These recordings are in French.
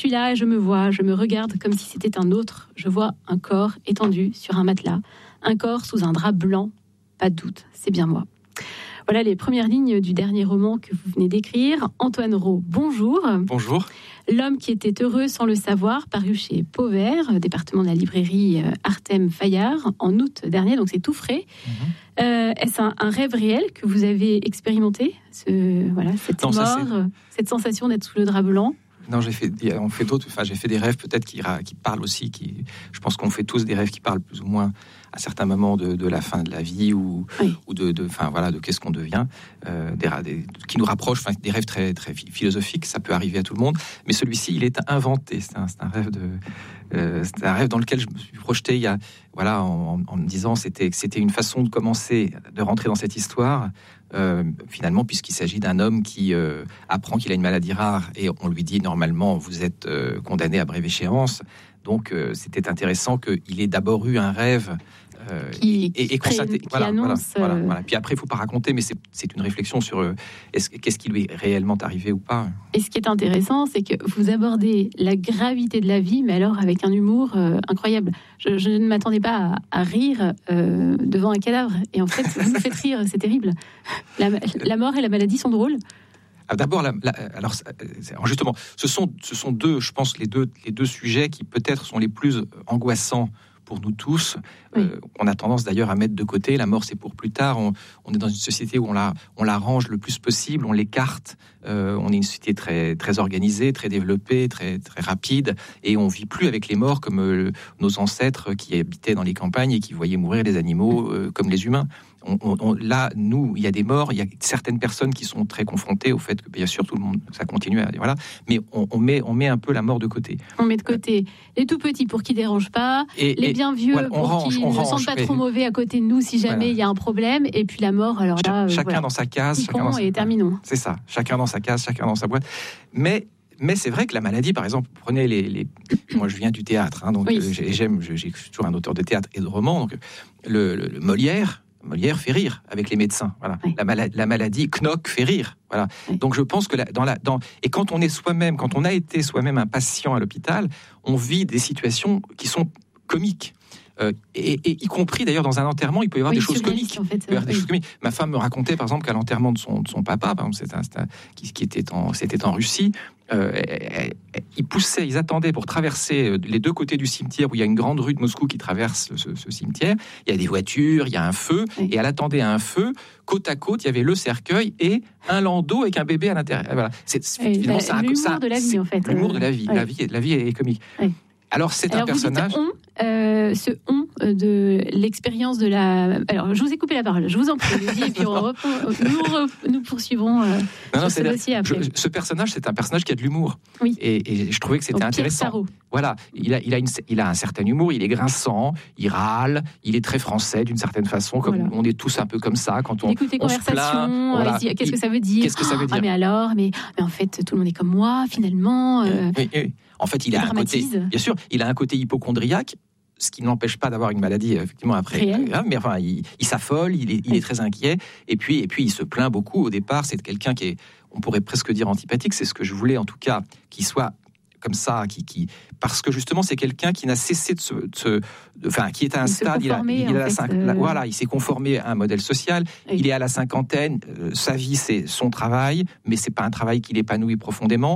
suis là et je me regarde comme si c'était un autre. Je vois un corps étendu sur un matelas, un corps sous un drap blanc. Pas de doute, c'est bien moi. Voilà les premières lignes du dernier roman que vous venez d'écrire. Antoine Rau, bonjour. Bonjour. L'homme qui était heureux sans le savoir, paru chez Pauvert, département de la librairie Artem Fayard, en août dernier, donc c'est tout frais. Est-ce un rêve réel que vous avez expérimenté, cette sensation d'être sous le drap blanc? Non, j'ai fait des rêves peut-être qui parlent aussi. Je pense qu'on fait tous des rêves qui parlent plus ou moins à certains moments de la fin de la vie ou de qu'est-ce qu'on devient, qui nous rapprochent, des rêves très très philosophiques. Ça peut arriver à tout le monde, mais celui-ci, il est inventé. C'est un rêve dans lequel je me suis projeté en me disant c'était une façon de commencer, de rentrer dans cette histoire. Finalement, puisqu'il s'agit d'un homme qui apprend qu'il a une maladie rare et on lui dit normalement vous êtes condamné à brève échéance. Donc c'était intéressant qu'il ait d'abord eu un rêve qui annonce. Voilà. Puis après, il ne faut pas raconter, mais c'est une réflexion sur qu'est-ce qui lui est réellement arrivé ou pas. Et ce qui est intéressant, c'est que vous abordez la gravité de la vie, mais alors avec un humour incroyable. Je ne m'attendais pas à rire devant un cadavre. Et en fait, vous me faites rire, c'est terrible. La mort et la maladie sont drôles. D'abord, alors justement, ce sont deux, je pense, les deux sujets qui peut-être sont les plus angoissants pour nous tous. Oui. On a tendance d'ailleurs à mettre de côté. La mort, c'est pour plus tard. On est dans une société où on la range le plus possible, on l'écarte. On est une société très, très organisée, très développée, très, très rapide. Et on vit plus avec les morts comme nos ancêtres qui habitaient dans les campagnes et qui voyaient mourir les animaux comme les humains. Là, nous, il y a des morts, il y a certaines personnes qui sont très confrontées au fait que, bien sûr, tout le monde, ça continue, mais on met un peu la mort de côté. On met de côté les tout petits pour qu'ils ne dérangent pas, les bien vieux pour qu'ils ne se sentent pas trop mauvais à côté de nous si jamais il y a un problème, et puis la mort, alors là... Chacun dans sa case, et terminons. C'est ça, chacun dans sa case, chacun dans sa boîte. Mais c'est vrai que la maladie, par exemple, prenez moi, je viens du théâtre, donc j'ai toujours un auteur de théâtre et de romans, donc le Molière fait rire avec les médecins. Voilà. Oui. La maladie, Knock fait rire. Voilà. Oui. Donc je pense que et quand on a été soi-même un patient à l'hôpital, on vit des situations qui sont comiques. Et y compris d'ailleurs dans un enterrement, il peut y avoir des choses comiques. En fait, des choses comiques. Ma femme me racontait par exemple qu'à l'enterrement de son papa, par exemple, c'était en Russie, ils attendaient pour traverser les deux côtés du cimetière où il y a une grande rue de Moscou qui traverse ce cimetière. Il y a des voitures, il y a un feu, et elle attendait un feu. Côte à côte, il y avait le cercueil et un landau avec un bébé à l'intérieur. Voilà. L'humour de la vie, en fait. L'humour de la vie. La vie est comique. Alors, un personnage... ce on de l'expérience de la... Alors, je vous ai coupé la parole, je vous en prie, et puis nous poursuivrons ce dossier après. Ce personnage, c'est un personnage qui a de l'humour. Oui. Et je trouvais que c'était intéressant. Sarraud. Voilà, il a un certain humour, il est grinçant, il râle, il est très français d'une certaine façon, comme on est tous un peu comme ça quand on écoute les conversations, se plaint, qu'est-ce que ça veut dire? Qu'est-ce que ça veut dire? Mais alors, mais en fait, tout le monde est comme moi, finalement. En fait, il a un côté, bien sûr, il a un côté hypocondriaque, ce qui ne l'empêche pas d'avoir une maladie effectivement après. Mais enfin, il s'affole, il est très inquiet, et puis il se plaint beaucoup. Au départ, c'est quelqu'un qui est, on pourrait presque dire antipathique. C'est ce que je voulais en tout cas, qu'il soit comme ça, parce que justement c'est quelqu'un qui n'a cessé qui est à un stade, il s'est conformé à un modèle social, il est à la cinquantaine, sa vie c'est son travail, mais c'est pas un travail qui l'épanouit profondément,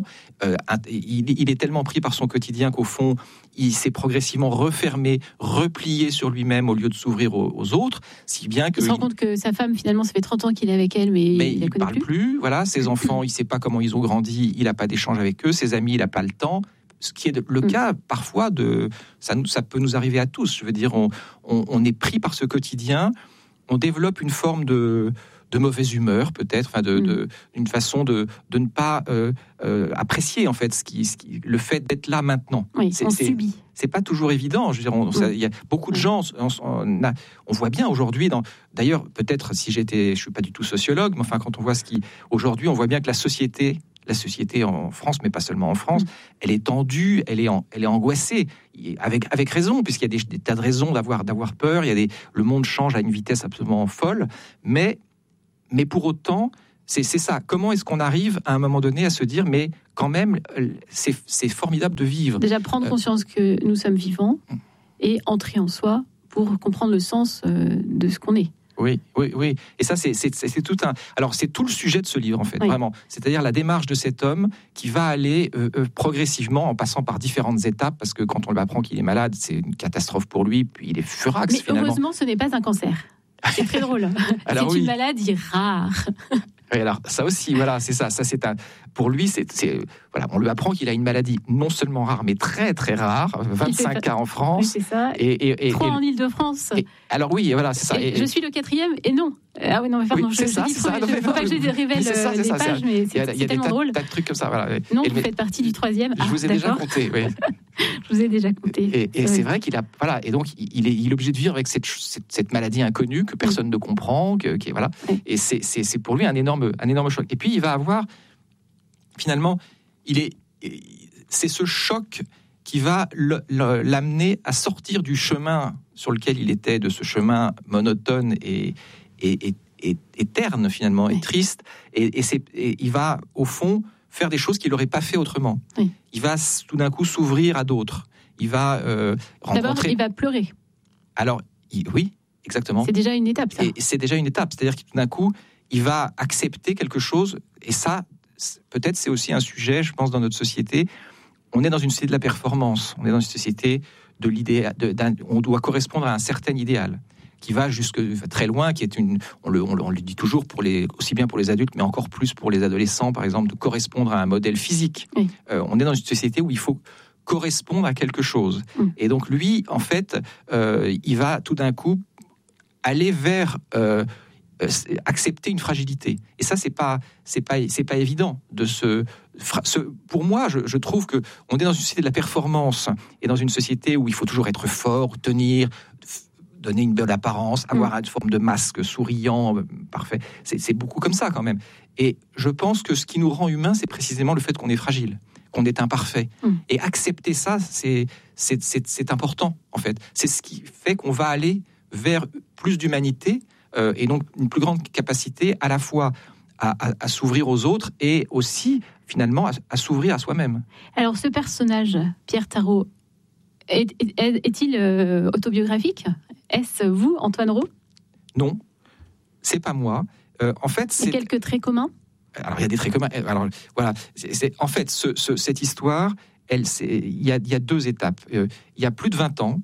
il est tellement pris par son quotidien qu'au fond il s'est progressivement refermé, replié sur lui-même au lieu de s'ouvrir aux autres, si bien que... Il se rend compte que sa femme, finalement, ça fait 30 ans qu'il est avec elle, mais il ne parle plus. Voilà, ses enfants, il ne sait pas comment ils ont grandi, il n'a pas d'échange avec eux, ses amis, il n'a pas le temps. Ce qui est le cas, parfois, ça peut nous arriver à tous. Je veux dire, on est pris par ce quotidien, on développe une forme de mauvaise humeur, peut-être, une façon de ne pas apprécier, en fait, le fait d'être là maintenant. Oui, on subit. C'est pas toujours évident. Je veux dire, il y a beaucoup de gens, on voit bien aujourd'hui, d'ailleurs, peut-être si je suis pas du tout sociologue, mais enfin, quand on voit aujourd'hui, on voit bien que la société en France, mais pas seulement en France, elle est tendue, elle est angoissée, avec raison, puisqu'il y a des tas de raisons d'avoir peur. Le monde change à une vitesse absolument folle, mais pour autant, C'est ça. Comment est-ce qu'on arrive à un moment donné à se dire, mais quand même, c'est formidable de vivre. Déjà prendre conscience que nous sommes vivants et entrer en soi pour comprendre le sens de ce qu'on est. Oui. Et ça, c'est tout un. Alors, c'est tout le sujet de ce livre, en fait, vraiment. C'est-à-dire la démarche de cet homme qui va aller progressivement, en passant par différentes étapes, parce que quand on lui apprend qu'il est malade, c'est une catastrophe pour lui, puis il est furax, mais finalement. Heureusement, ce n'est pas un cancer. C'est très drôle. C'est une maladie rare. Et alors, ça aussi, voilà, c'est ça. Ça, pour lui, voilà, on lui apprend qu'il a une maladie non seulement rare, mais très, très rare. 25 cas en France. Oui, c'est ça. Et 3 en Île-de-France. Alors, oui, voilà, c'est ça. Je suis le 4e, et non. Ah oui, non, mais pardon, il ne faut pas que je révèle les pages, mais c'est tellement drôle. Il y a des tas de trucs comme ça. Voilà. Non, vous faites partie du 3e. Je vous ai déjà compté, oui. Je vous ai déjà compté. Et c'est vrai qu'il a... Voilà, et donc, il est obligé de vivre avec cette maladie inconnue que personne ne comprend, voilà. Et c'est pour lui un énorme choc. Et puis, il va avoir... Finalement, c'est ce choc qui va l'amener à sortir du chemin sur lequel il était, de ce chemin monotone et terne, finalement, et triste. Et il va, au fond, faire des choses qu'il n'aurait pas fait autrement. Oui. Il va tout d'un coup s'ouvrir à d'autres. Il va rencontrer... D'abord, il va pleurer. Alors, oui, exactement. C'est déjà une étape, ça. Et c'est déjà une étape. C'est-à-dire que tout d'un coup, il va accepter quelque chose. Et ça, peut-être, c'est aussi un sujet, je pense, dans notre société. On est dans une société de la performance. On est dans une société de l'idée... on doit correspondre à un certain idéal qui va jusque très loin, qui est on le dit toujours aussi bien pour les adultes, mais encore plus pour les adolescents, par exemple, de correspondre à un modèle physique. Oui. On est dans une société où il faut correspondre à quelque chose. Et donc lui, en fait, il va tout d'un coup aller vers accepter une fragilité. Et ça, c'est pas évident de pour moi, je trouve que on est dans une société de la performance et dans une société où il faut toujours être fort, tenir, donner une belle apparence, avoir une forme de masque souriant, parfait. C'est beaucoup comme ça quand même. Et je pense que ce qui nous rend humains, c'est précisément le fait qu'on est fragile, qu'on est imparfait. Et accepter ça, c'est important en fait. C'est ce qui fait qu'on va aller vers plus d'humanité et donc une plus grande capacité à la fois à s'ouvrir aux autres et aussi finalement à s'ouvrir à soi-même. Alors ce personnage, Pierre Tarot, est-il autobiographique ? Est-ce vous, Antoine Rau ? Non, c'est pas moi. En fait, c'est quelques traits communs. Alors il y a des traits communs. Alors voilà, en fait cette histoire, il y a 2 étapes. Il y a plus de 20 ans,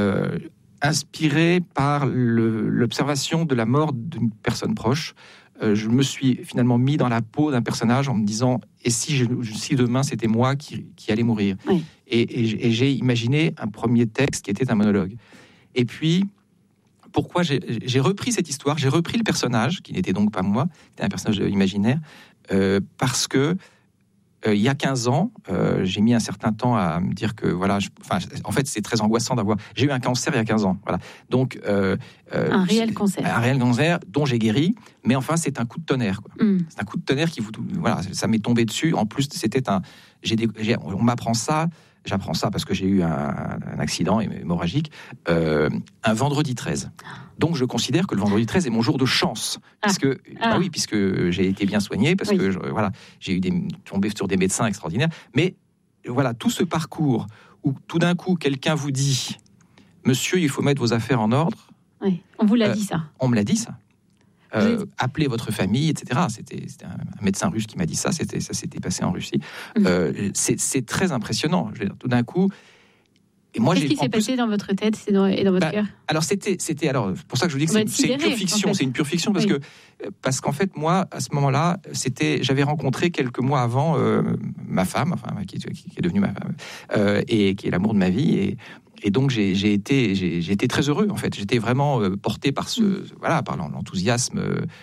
inspiré par l'observation de la mort d'une personne proche, je me suis finalement mis dans la peau d'un personnage en me disant et si demain c'était moi qui allais mourir. Oui. Et j'ai imaginé un premier texte qui était un monologue. Et puis, pourquoi j'ai repris cette histoire, j'ai repris le personnage, qui n'était donc pas moi, c'était un personnage imaginaire, parce que il y a 15 ans, j'ai mis un certain temps à me dire que, voilà, en fait, c'est très angoissant d'avoir... J'ai eu un cancer il y a 15 ans, voilà. Donc, un réel cancer. Un réel cancer dont j'ai guéri, mais enfin, c'est un coup de tonnerre, quoi. C'est un coup de tonnerre qui vous... Voilà, ça m'est tombé dessus. En plus, c'était on m'apprend ça... J'apprends ça parce que j'ai eu un accident hémorragique un vendredi 13. Donc je considère que le vendredi 13 est mon jour de chance. Puisque j'ai été bien soigné, parce que j'ai tombé sur des médecins extraordinaires. Mais voilà, tout ce parcours où tout d'un coup quelqu'un vous dit « Monsieur, il faut mettre vos affaires en ordre ». Oui, on vous l'a dit ça. On me l'a dit ça. Appelez votre famille, etc. C'était un médecin russe qui m'a dit ça. Ça s'était passé en Russie. C'est très impressionnant. Je veux dire, tout d'un coup. Et moi, qu'est-ce qui s'est passé dans votre tête et dans votre cœur ? Alors c'était pour ça que je vous dis que c'est une pure fiction. En fait. C'est une pure fiction parce qu'en fait moi à ce moment-là j'avais rencontré quelques mois avant ma femme, qui est devenue ma femme et qui est l'amour de ma vie et donc j'ai été très heureux en fait. J'étais vraiment porté par par l'enthousiasme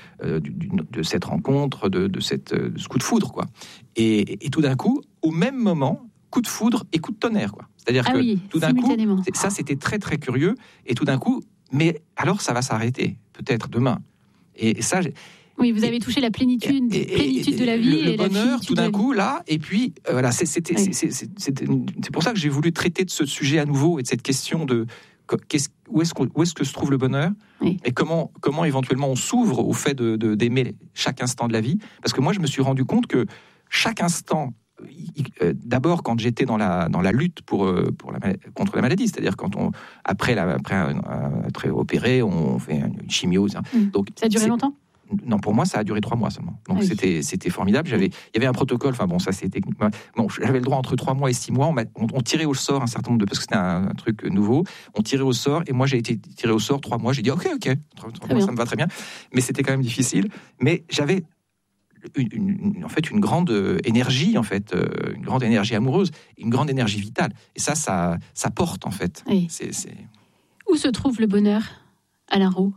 de cette rencontre, de ce coup de foudre quoi. Et tout d'un coup, au même moment, coup de foudre et coup de tonnerre quoi. C'est-à-dire que tout d'un coup, ça c'était très très curieux et tout d'un coup, mais alors ça va s'arrêter peut-être demain. Et ça. Oui, vous avez touché la plénitude de la vie le bonheur tout d'un coup là. Et puis voilà, c'est pour ça que j'ai voulu traiter de ce sujet à nouveau et de cette question de où est-ce que se trouve le bonheur, et comment éventuellement on s'ouvre au fait d'aimer chaque instant de la vie. Parce que moi, je me suis rendu compte que chaque instant, d'abord quand j'étais dans la lutte contre la maladie, c'est-à-dire quand après être opéré, on fait une chimio. Donc ça a duré longtemps? Non, pour moi, ça a duré 3 mois seulement. Donc c'était formidable. Il y avait un protocole. Enfin bon, ça c'est techniquement. Bon, j'avais le droit entre 3 mois et 6 mois. On tirait au sort un certain nombre parce que c'était un truc nouveau. On tirait au sort et moi j'ai été tiré au sort 3 mois. J'ai dit ok, 3 mois, ça me va très bien. Mais c'était quand même difficile. Mais j'avais une grande énergie une grande énergie amoureuse, une grande énergie vitale. Et ça porte en fait. Oui. Où se trouve le bonheur, Alain Roux?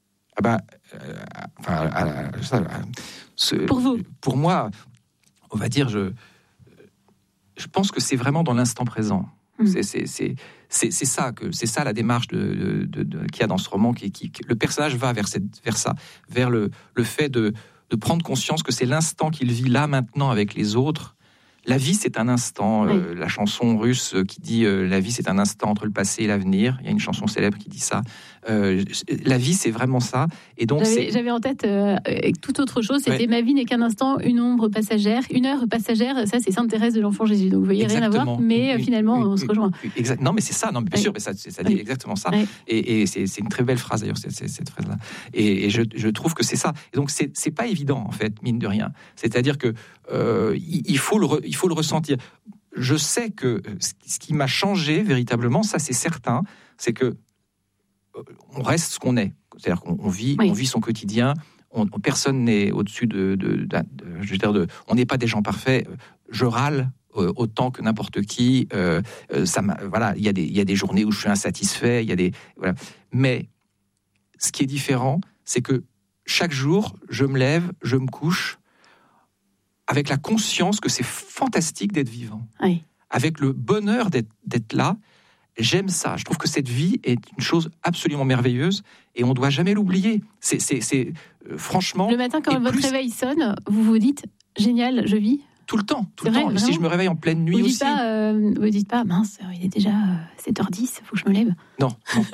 Pour vous? Pour moi, on va dire, je pense que c'est vraiment dans l'instant présent. C'est ça la démarche qu'il y a dans ce roman. Le personnage va vers ça, vers le fait de prendre conscience que c'est l'instant qu'il vit là maintenant avec les autres. La vie, c'est un instant. La chanson russe qui dit la vie, c'est un instant entre le passé et l'avenir. Il y a une chanson célèbre qui dit ça. La vie, c'est vraiment ça. Et donc, j'avais en tête toute autre chose. C'était ma vie n'est qu'un instant, une ombre passagère, une heure passagère. Ça, c'est Sainte Thérèse de l'Enfant Jésus. Donc, vous voyez, rien à voir. Mais finalement, on se rejoint. Exact. Non, mais c'est ça. Non, mais bien sûr, mais ça dit exactement ça. Et c'est une très belle phrase d'ailleurs, cette phrase-là. Et je trouve que c'est ça. Et donc, c'est pas évident en fait, mine de rien. C'est-à-dire que il faut le ressentir. Je sais que ce qui m'a changé véritablement, ça c'est certain, c'est que on reste ce qu'on est. C'est-à-dire qu'on vit, on vit son quotidien. Personne n'est au-dessus on n'est pas des gens parfaits. Je râle autant que n'importe qui. Voilà, il y a des journées où je suis insatisfait. Voilà. Mais ce qui est différent, c'est que chaque jour, je me lève, je me couche avec la conscience que c'est fantastique d'être vivant, avec le bonheur d'être là. J'aime ça. Je trouve que cette vie est une chose absolument merveilleuse et on ne doit jamais l'oublier. C'est franchement... Le matin, quand votre réveil sonne, vous vous dites « Génial, je vis ». Tout le temps. Vrai, si je me réveille en pleine nuit aussi. Vous dites pas, mince, il est déjà 7h10, il faut que je me lève. Non.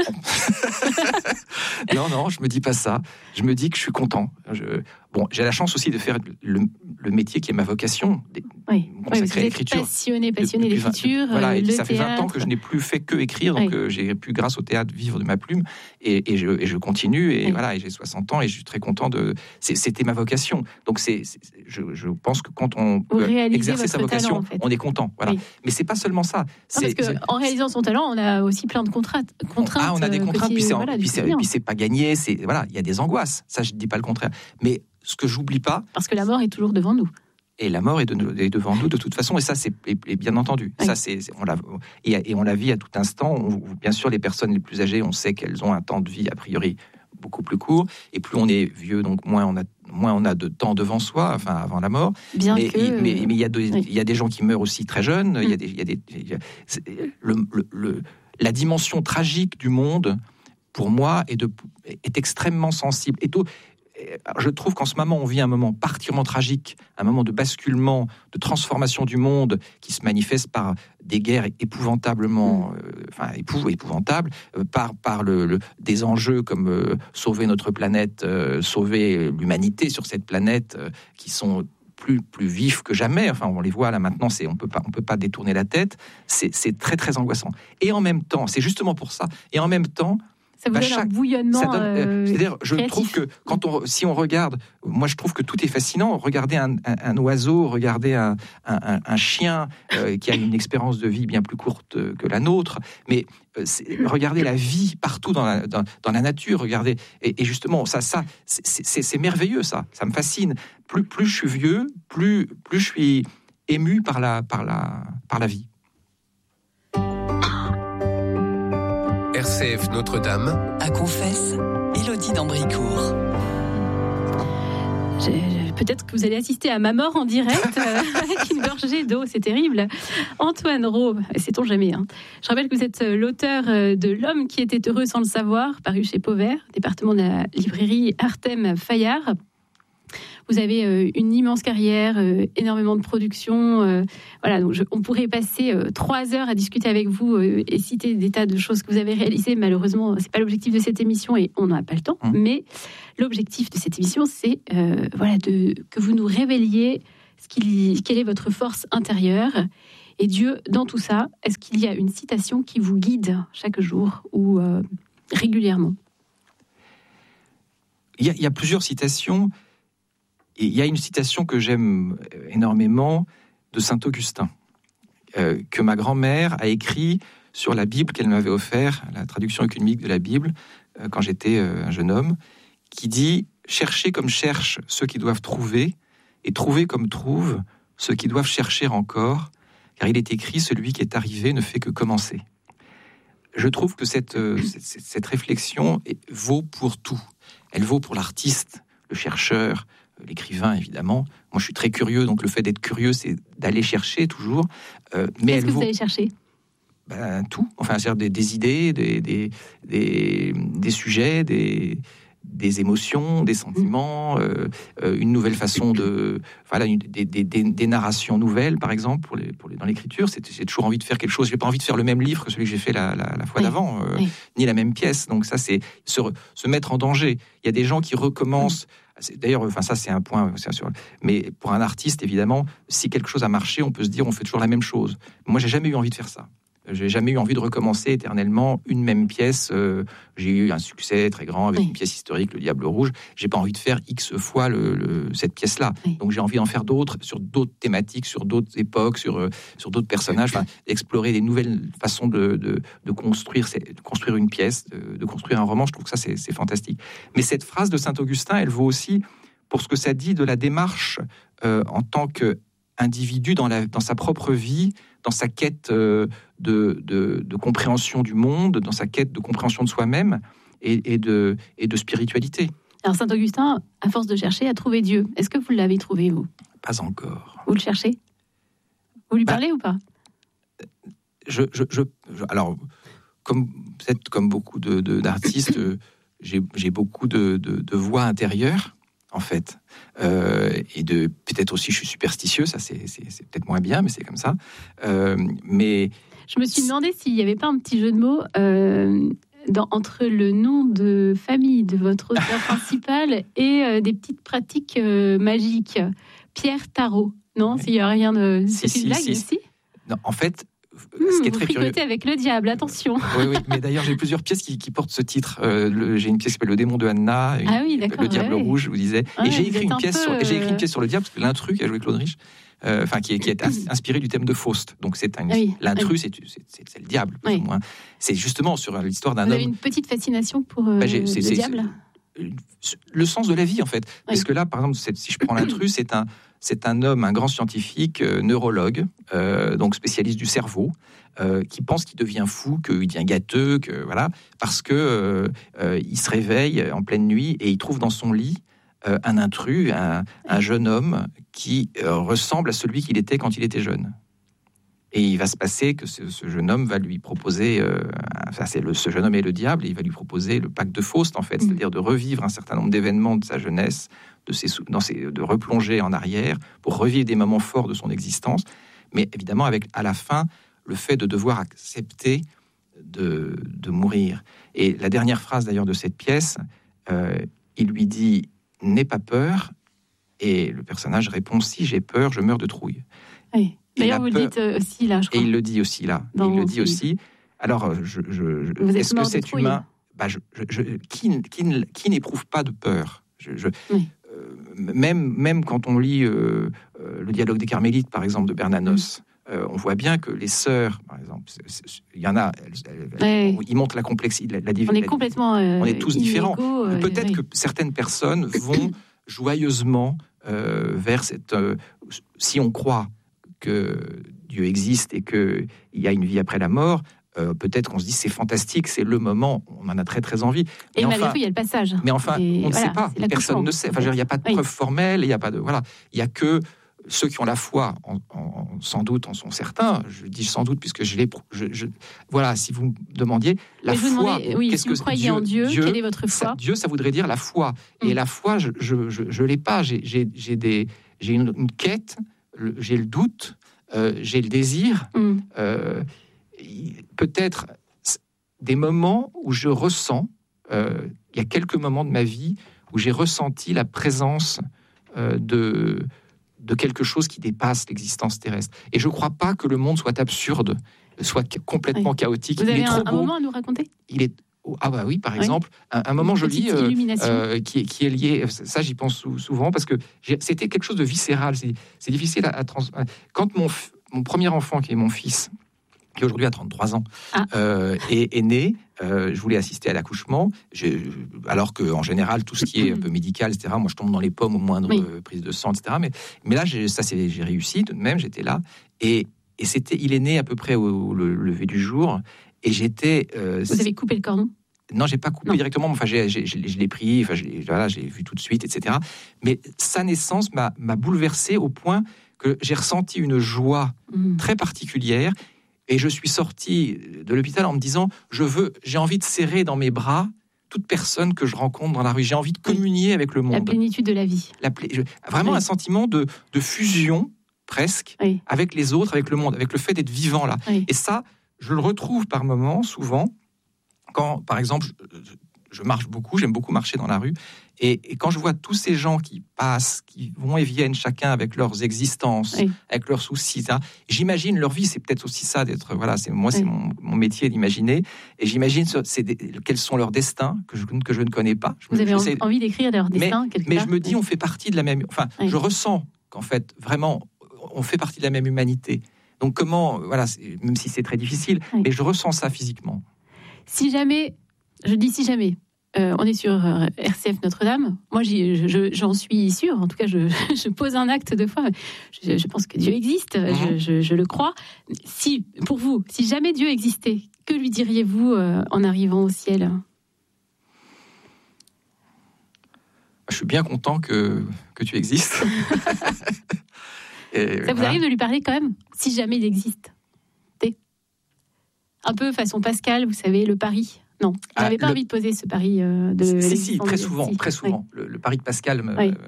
non, je me dis pas ça. Je me dis que je suis content. J'ai la chance aussi de faire le métier qui est ma vocation. Consacrer à l'écriture. Passionné d'écriture. Ça fait 20 ans que je n'ai plus fait que écrire, donc j'ai pu, grâce au théâtre, vivre de ma plume. Et je continue. Et voilà, et j'ai 60 ans et je suis très content C'était ma vocation. Donc je pense que quand on peut exercer sa vocation, talent, en fait. On est content. Voilà. Mais c'est pas seulement ça. Parce qu'en réalisant son talent, on a aussi plein de contraintes. On a des contraintes, puis c'est pas gagné. Il y a des angoisses. Ça, je ne dis pas le contraire. Mais ce que j'oublie pas... Parce que la mort est toujours devant nous. Et la mort est devant nous de toute façon, et ça c'est bien entendu. Ça on la vit à tout instant. Bien sûr, les personnes les plus âgées, on sait qu'elles ont un temps de vie a priori beaucoup plus court, et plus on est vieux, donc moins on a de temps devant soi, enfin avant la mort. Mais il y a des gens qui meurent aussi très jeunes. La dimension tragique du monde, pour moi, est extrêmement sensible. Je trouve qu'en ce moment, on vit un moment particulièrement tragique, un moment de basculement, de transformation du monde qui se manifeste par des guerres épouvantablement, épouvantables, par des enjeux comme sauver notre planète, sauver l'humanité sur cette planète, qui sont plus vifs que jamais. Enfin, on les voit là maintenant, on peut pas détourner la tête. C'est très très angoissant. Et en même temps, c'est justement pour ça. Et en même temps, ça vous donne un bouillonnement. C'est-à-dire, je trouve que si on regarde, moi je trouve que tout est fascinant. Regardez un oiseau, regardez un chien qui a une expérience de vie bien plus courte que la nôtre. Mais regardez la vie partout dans la nature. Regardez, et justement, c'est merveilleux, ça me fascine. Plus je suis vieux, plus je suis ému par la vie. RCF Notre-Dame. À Confesse, Élodie d'Ambricourt. Peut-être que vous allez assister à ma mort en direct avec une gorgée d'eau, c'est terrible. Antoine Rau, sait-on jamais. Je rappelle que vous êtes l'auteur de L'homme qui était heureux sans le savoir, paru chez Pauvert, département de la librairie Artem Fayard. Vous avez une immense carrière, énormément de production. Voilà, donc on pourrait passer 3 heures à discuter avec vous et citer des tas de choses que vous avez réalisées. Malheureusement, c'est pas l'objectif de cette émission et on n'a pas le temps. Mais l'objectif de cette émission, c'est que vous nous révéliez quelle est votre force intérieure. Et Dieu, dans tout ça, est-ce qu'il y a une citation qui vous guide chaque jour ou régulièrement ? Il y a plusieurs citations. Et il y a une citation que j'aime énormément de Saint Augustin, que ma grand-mère a écrit sur la Bible qu'elle m'avait offert, la traduction œcuménique de la Bible, quand j'étais un jeune homme, qui dit « Cherchez comme cherchent ceux qui doivent trouver, et trouvez comme trouvent ceux qui doivent chercher encore, car il est écrit, celui qui est arrivé ne fait que commencer. » Je trouve que cette réflexion vaut pour tout. Elle vaut pour l'artiste, le chercheur, l'écrivain, évidemment. Moi, je suis très curieux, donc le fait d'être curieux, c'est d'aller chercher toujours. Mais qu'est-ce que vous allez chercher ? Tout. Enfin, c'est-à-dire des idées, des sujets, des émotions, des sentiments, une nouvelle façon de... Voilà, des narrations nouvelles, par exemple, dans l'écriture. J'ai toujours envie de faire quelque chose. Je n'ai pas envie de faire le même livre que celui que j'ai fait la fois d'avant, ni la même pièce. Donc ça, c'est se mettre en danger. Il y a des gens qui recommencent... D'ailleurs, ça, c'est un point... Mais pour un artiste, évidemment, si quelque chose a marché, on peut se dire on fait toujours la même chose. Moi, j'ai jamais eu envie de faire ça. J'ai jamais eu envie de recommencer éternellement une même pièce. J'ai eu un succès très grand avec une pièce historique, Le Diable Rouge. J'ai pas envie de faire X fois cette pièce-là. Donc j'ai envie d'en faire d'autres, sur d'autres thématiques, sur d'autres époques, sur d'autres personnages. Enfin, explorer des nouvelles façons de construire une pièce, de construire un roman. Je trouve que ça, c'est fantastique. Mais cette phrase de Saint-Augustin, elle vaut aussi pour ce que ça dit de la démarche en tant qu'individu dans sa propre vie, dans sa quête de compréhension du monde, dans sa quête de compréhension de soi-même et de spiritualité. Alors Saint-Augustin, à force de chercher, a trouvé Dieu. Est-ce que vous l'avez trouvé, vous ? Pas encore. Vous le cherchez ? Vous lui parlez ou pas ? Alors, peut-être comme beaucoup d'artistes, j'ai beaucoup de voix intérieures, en fait, et peut-être aussi je suis superstitieux, ça c'est peut-être moins bien, mais c'est comme ça. Mais je me suis demandé s'il n'y avait pas un petit jeu de mots entre le nom de famille de votre auteur principal et des petites pratiques magiques. Pierre Tarot, non ? S'il n'y a rien de... C'est une blague aussi ? Non, en fait... Ce qui est très curieux. Avec le diable, attention. Oui, mais d'ailleurs j'ai plusieurs pièces qui portent ce titre. J'ai une pièce qui s'appelle Le démon de Anna, Le Diable Rouge, je vous disais. Et j'ai écrit une pièce sur le diable, parce que l'intrus qui a joué Claude Rich, qui est inspiré du thème de Faust. Donc l'intrus, c'est le diable, plus ou moins. C'est justement sur l'histoire d'un homme. Vous avez une petite fascination pour le diable ? Le sens de la vie, en fait. Parce que là, par exemple, si je prends l'intrus, c'est un homme, un grand scientifique, neurologue, donc spécialiste du cerveau, qui pense qu'il devient fou, qu'il devient gâteux, parce que il se réveille en pleine nuit et il trouve dans son lit un intrus, un jeune homme qui ressemble à celui qu'il était quand il était jeune. Et il va se passer que ce jeune homme va lui proposer, ce jeune homme est le diable, et il va lui proposer le pacte de Faust, en fait, c'est-à-dire de revivre un certain nombre d'événements de sa jeunesse, de replonger en arrière pour revivre des moments forts de son existence, mais évidemment avec à la fin le fait de devoir accepter de mourir. Et la dernière phrase d'ailleurs de cette pièce, il lui dit « N'aie pas peur », et le personnage répond « Si j'ai peur, je meurs de trouille ». Oui. D'ailleurs, vous le dites aussi là, je crois. Et il le dit aussi là. Alors, est-ce que c'est humain ? Qui n'éprouve pas de peur ? Même quand on lit le dialogue des Carmélites, par exemple, de Bernanos, on voit bien que les sœurs, par exemple, il y en a, ils montrent la complexité, la diversité. On est complètement on est tous différents. Peut-être que certaines personnes vont joyeusement vers cette... si on croit que Dieu existe et qu'il y a une vie après la mort, peut-être qu'on se dit c'est fantastique, c'est le moment, on en a très très envie. Mais malgré tout, il y a le passage. Mais enfin, on ne sait pas, personne ne sait. Enfin, il n'y a pas de preuve formelle, il n'y a pas de... Voilà. Il y a que ceux qui ont la foi, sans doute, en sont certains. Je dis sans doute puisque voilà, si vous me demandiez la foi. Qu'est-ce si vous croyez en Dieu, quelle est votre foi ? Dieu, ça voudrait dire la foi. Et la foi, je l'ai pas. J'ai une quête, j'ai le doute, j'ai le désir. Peut-être des moments où je ressens. Il y a quelques moments de ma vie où j'ai ressenti la présence de quelque chose qui dépasse l'existence terrestre. Et je ne crois pas que le monde soit absurde, soit complètement chaotique. Vous avez un moment à nous raconter ? Par exemple, un moment joli qui est lié, ça j'y pense souvent, parce que c'était quelque chose de viscéral, c'est difficile à transmettre. Quand mon premier enfant, qui est mon fils, qui aujourd'hui a 33 ans, est né, je voulais assister à l'accouchement, alors qu'en général, tout ce qui est un peu médical, etc., moi je tombe dans les pommes au moindre prise de sang, etc. Mais là, j'ai réussi tout de même, j'étais là, et il est né à peu près au lever du jour, et j'étais... Vous avez coupé le cordon ? Non, j'ai pas coupé directement, enfin, je l'ai pris, enfin, j'ai vu tout de suite, etc. Mais sa naissance m'a bouleversé au point que j'ai ressenti une joie très particulière. Et je suis sorti de l'hôpital en me disant, j'ai envie de serrer dans mes bras toute personne que je rencontre dans la rue. J'ai envie de communier avec le monde. La plénitude de la vie. Vraiment un sentiment de fusion, presque, avec les autres, avec le monde, avec le fait d'être vivant là. Et ça, je le retrouve par moments, souvent, quand, par exemple, je marche beaucoup, j'aime beaucoup marcher dans la rue, et quand je vois tous ces gens qui passent, qui vont et viennent chacun avec leurs existences, avec leurs soucis, ça, j'imagine leur vie, c'est peut-être aussi ça d'être, voilà, c'est mon métier d'imaginer, et j'imagine quels sont leurs destins que je ne connais pas. Vous avez envie d'écrire leurs destins quelque part. Mais je me dis, on fait partie de la même, je ressens qu'en fait, vraiment, on fait partie de la même humanité. Donc comment, voilà, même si c'est très difficile, mais je ressens ça physiquement. Si jamais, on est sur RCF Notre-Dame. Moi, j'en suis sûre. En tout cas, je pose un acte de foi. Je pense que Dieu existe. Je le crois. Pour vous, si jamais Dieu existait, que lui diriez-vous en arrivant au ciel ? Je suis bien content que tu existes. Ça vous arrive de lui parler quand même, si jamais il existe ? Un peu façon Pascal, vous savez, le pari. Non, vous n'avez pas envie de poser ce pari de... Si, très souvent. Le pari de Pascal,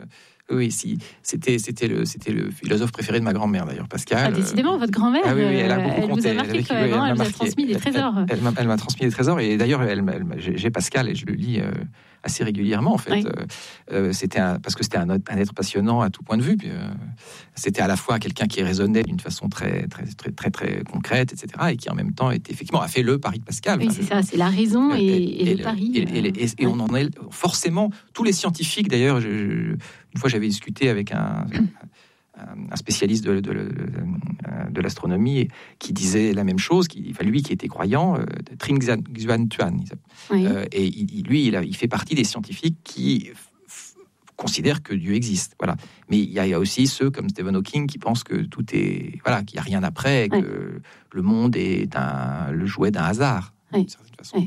c'était le philosophe préféré de ma grand-mère, d'ailleurs, Pascal. Décidément, votre grand-mère, elle a beaucoup compté. Vous a marqué quand même, elle vous a transmis des trésors. Elle m'a transmis des trésors, et d'ailleurs, j'ai Pascal, et je le lis assez régulièrement, en fait. Parce que c'était un être passionnant à tout point de vue. Puis, c'était à la fois quelqu'un qui raisonnait d'une façon très, très, très, très, très concrète, etc., et qui en même temps a fait le pari de Pascal. Oui, c'est ça, c'est la raison et le pari. Et on en est forcément, tous les scientifiques, d'ailleurs, une fois j'avais discuté avec un spécialiste de l'astronomie qui disait la même chose, lui qui était croyant, Trinh Xuan Tuan, et il fait partie des scientifiques qui considèrent que Dieu existe. Voilà. Mais il y a aussi ceux comme Stephen Hawking qui pensent que tout est, voilà, qu'il n'y a rien après, que le monde est le jouet d'un hasard, d'une certaine façon.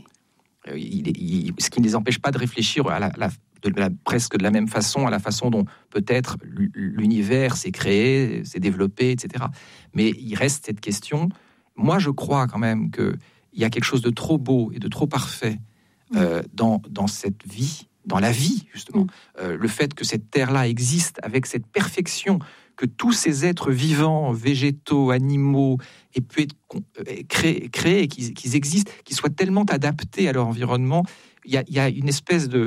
Ce qui ne les empêche pas de réfléchir presque de la même façon à la façon dont peut-être l'univers s'est créé, s'est développé, etc. Mais il reste cette question. Moi, je crois quand même qu'il y a quelque chose de trop beau et de trop parfait dans cette vie, dans la vie, justement. Le fait que cette terre-là existe avec cette perfection, que tous ces êtres vivants, végétaux, animaux, aient pu être créés, qu'ils existent, qu'ils soient tellement adaptés à leur environnement. Il y a une espèce de...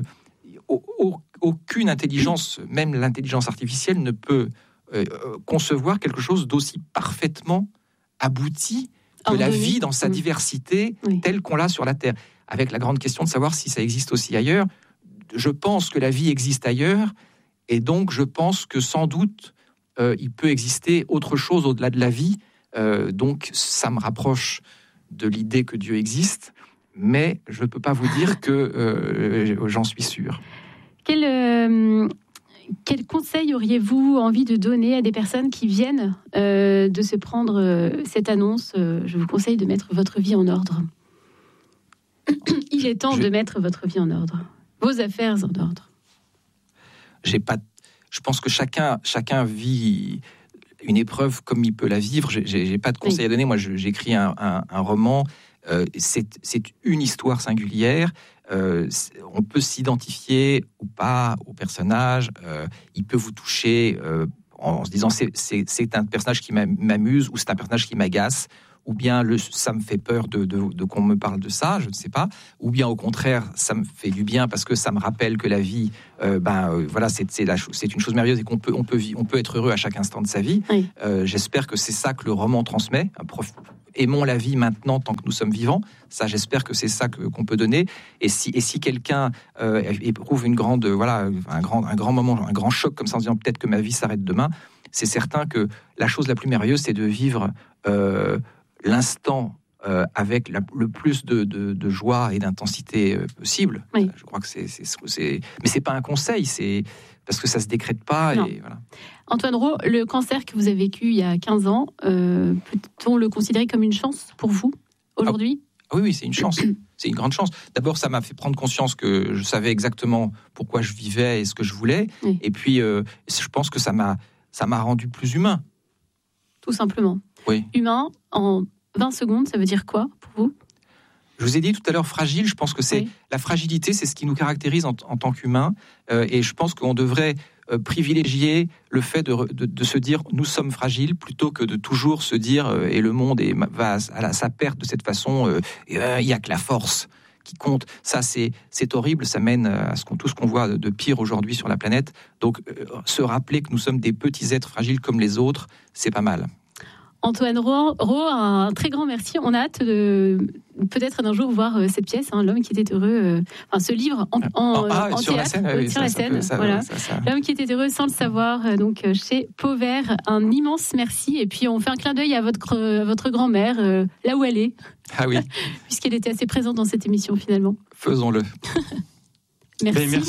Aucune intelligence, même l'intelligence artificielle, ne peut concevoir quelque chose d'aussi parfaitement abouti que la vie dans sa diversité telle qu'on l'a sur la Terre. Avec la grande question de savoir si ça existe aussi ailleurs. Je pense que la vie existe ailleurs, et donc je pense que sans doute il peut exister autre chose au-delà de la vie. Donc ça me rapproche de l'idée que Dieu existe, mais je ne peux pas vous dire que j'en suis sûr. Quel conseil auriez-vous envie de donner à des personnes qui viennent de se prendre cette annonce ? Je vous conseille de mettre votre vie en ordre. Il est temps de mettre votre vie en ordre. Vos affaires en ordre. Je pense que chacun vit une épreuve comme il peut la vivre. J'ai pas de conseils à donner. Moi, j'écris un roman. C'est une histoire singulière. On peut s'identifier ou pas au personnage. Il peut vous toucher en se disant c'est un personnage qui m'amuse ou c'est un personnage qui m'agace. Ou bien ça me fait peur de qu'on me parle de ça, je ne sais pas. Ou bien au contraire, ça me fait du bien parce que ça me rappelle que la vie, voilà, c'est une chose merveilleuse et qu'on peut être heureux à chaque instant de sa vie. Oui. J'espère que c'est ça que le roman transmet. Aimons la vie maintenant tant que nous sommes vivants. Ça, j'espère que c'est ça qu'on peut donner. Et si quelqu'un éprouve un grand moment, un grand choc comme ça en disant peut-être que ma vie s'arrête demain, c'est certain que la chose la plus merveilleuse, c'est de vivre l'instant avec le plus de joie et d'intensité possible. Oui. Je crois que mais c'est pas un conseil, c'est parce que ça se décrète pas. Et voilà. Antoine Rau, le cancer que vous avez vécu il y a 15 ans, peut-on le considérer comme une chance pour vous aujourd'hui ? Oui, c'est une chance. C'est une grande chance. D'abord, ça m'a fait prendre conscience que je savais exactement pourquoi je vivais et ce que je voulais. Oui. Et puis, je pense que ça m'a rendu plus humain. Tout simplement. Oui. Humain, en 20 secondes, ça veut dire quoi pour vous ? Je vous ai dit tout à l'heure fragile. Je pense que c'est la fragilité, c'est ce qui nous caractérise en tant qu'humains. Et je pense qu'on devrait privilégier le fait de se dire nous sommes fragiles plutôt que de toujours se dire et le monde va à sa perte de cette façon. Il n'y a que la force qui compte. Ça, c'est horrible. Ça mène à tout ce qu'on voit de pire aujourd'hui sur la planète. Donc, se rappeler que nous sommes des petits êtres fragiles comme les autres, c'est pas mal. Antoine Rau, un très grand merci. On a hâte peut-être d'un jour voir cette pièce, L'homme qui était heureux, ce livre en sur théâtre, la scène, voilà. L'homme qui était heureux sans le savoir, donc chez Pauvert. Un immense merci. Et puis on fait un clin d'œil à votre grand-mère, là où elle est. Ah oui. Puisqu'elle était assez présente dans cette émission finalement. Faisons-le. Merci.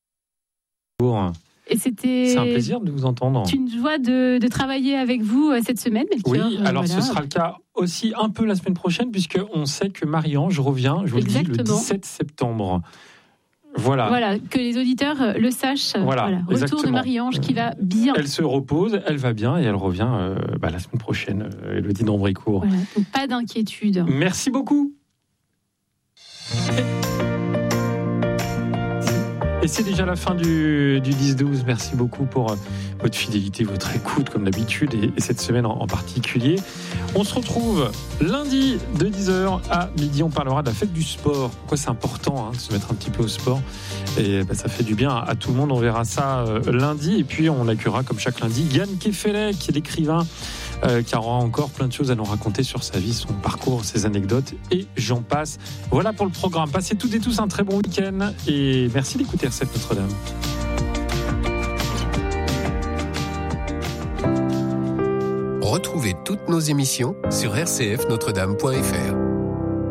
Et c'est un plaisir de vous entendre. C'est une joie de travailler avec vous cette semaine, Melchior. Oui, alors ce sera le cas aussi un peu la semaine prochaine, puisqu'on sait que Marie-Ange revient, je vous le dis, le 17 septembre. Voilà, que les auditeurs le sachent. Voilà. Retour de Marie-Ange qui va bien. Elle se repose, elle va bien et elle revient la semaine prochaine, Élodie d'Ambricourt. Voilà, donc pas d'inquiétude. Merci beaucoup. Et c'est déjà la fin du 10-12. Merci beaucoup pour votre fidélité, votre écoute, comme d'habitude, et cette semaine en particulier. On se retrouve lundi de 10h à midi. On parlera de la fête du sport. Pourquoi c'est important de se mettre un petit peu au sport. Et ça fait du bien à tout le monde. On verra ça lundi. Et puis, on accueillera, comme chaque lundi, Yann Kefelec, qui est l'écrivain, qui aura encore plein de choses à nous raconter sur sa vie, son parcours, ses anecdotes, et j'en passe. Voilà pour le programme. Passez toutes et tous un très bon week-end et merci d'écouter RCF Notre-Dame. Retrouvez toutes nos émissions sur rcfnotredame.fr.